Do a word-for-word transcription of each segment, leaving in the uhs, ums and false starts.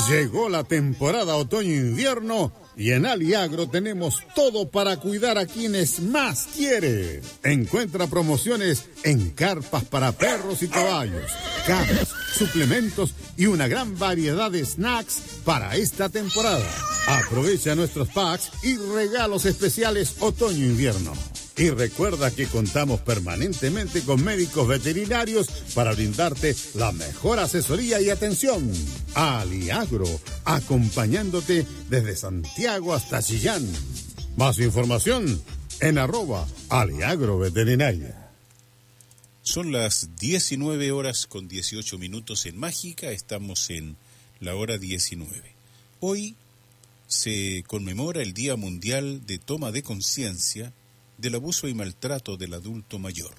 Llegó la temporada otoño-invierno y en Aliagro tenemos todo para cuidar a quienes más quiere. Encuentra promociones en carpas para perros y caballos, camas, suplementos y una gran variedad de snacks para esta temporada. Aprovecha nuestros packs y regalos especiales otoño-invierno. Y recuerda que contamos permanentemente con médicos veterinarios para brindarte la mejor asesoría y atención. Aliagro, acompañándote desde Santiago hasta Chillán. Más información en arroba Aliagro Veterinaria. Son las diecinueve horas con dieciocho minutos en Mágica, estamos en la hora diecinueve. Hoy se conmemora el Día Mundial de Toma de Conciencia del Abuso y Maltrato del Adulto Mayor.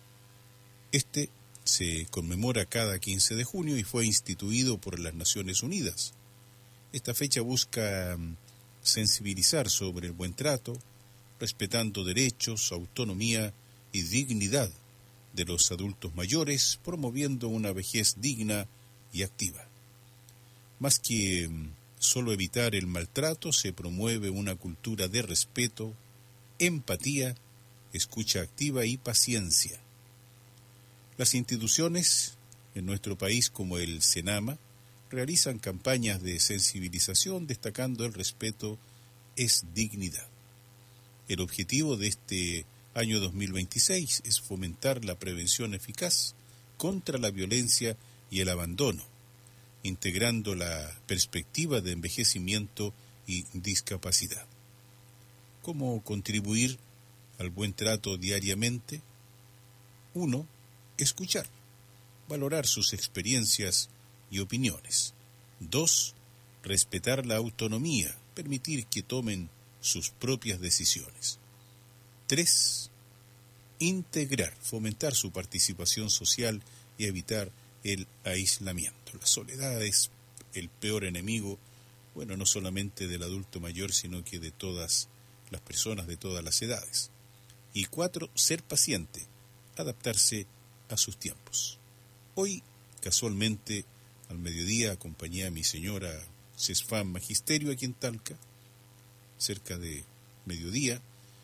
Este se conmemora cada quince de junio y fue instituido por las Naciones Unidas. Esta fecha busca sensibilizar sobre el buen trato, respetando derechos, autonomía y dignidad de los adultos mayores, promoviendo una vejez digna y activa. Más que solo evitar el maltrato, se promueve una cultura de respeto, empatía, escucha activa y paciencia. Las instituciones en nuestro país, como el SENAMA, realizan campañas de sensibilización destacando el respeto es dignidad. El objetivo de este año dos mil veintiséis es fomentar la prevención eficaz contra la violencia y el abandono, integrando la perspectiva de envejecimiento y discapacidad. ¿Cómo contribuir al buen trato diariamente? Uno, escuchar, valorar sus experiencias y opiniones. Dos, respetar la autonomía, permitir que tomen sus propias decisiones. Tres, integrar, fomentar su participación social y evitar el aislamiento. La soledad es el peor enemigo, bueno, no solamente del adulto mayor, sino que de todas las personas de todas las edades. Y cuatro, ser paciente, adaptarse a sus tiempos. Hoy, casualmente, al mediodía, acompañé a mi señora CESFAM Magisterio aquí en Talca, cerca de mediodía,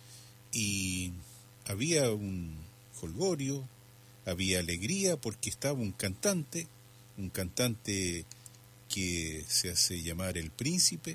y había un jolgorio, había alegría porque estaba un cantante, un cantante que se hace llamar El Príncipe,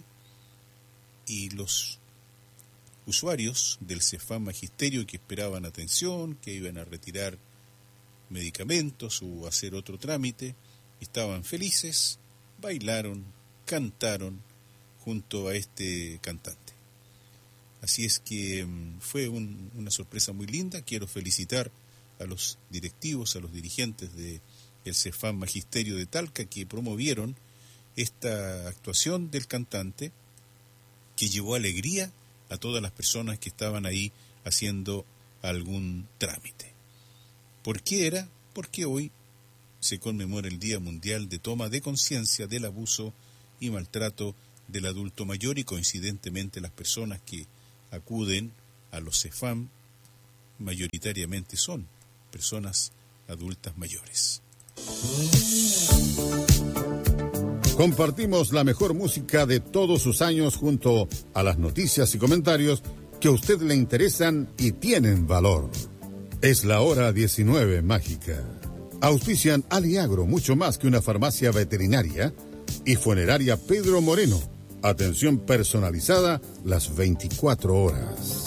y los usuarios del CESFAM Magisterio que esperaban atención, que iban a retirar medicamentos o hacer otro trámite, estaban felices, bailaron, cantaron junto a este cantante. Así es que um, fue un, una sorpresa muy linda. Quiero felicitar a los directivos, a los dirigentes del CESFAM Magisterio de Talca que promovieron esta actuación del cantante que llevó alegría a todas las personas que estaban ahí haciendo algún trámite. ¿Por qué era? Porque hoy se conmemora el Día Mundial de Toma de Conciencia del Abuso y Maltrato del Adulto Mayor, y coincidentemente las personas que acuden a los CESFAM mayoritariamente son personas adultas mayores. Compartimos la mejor música de todos sus años junto a las noticias y comentarios que a usted le interesan y tienen valor. Es la hora diecinueve Mágica. Auspician Aliagro, mucho más que una farmacia veterinaria, y Funeraria Pedro Moreno. Atención personalizada las veinticuatro horas.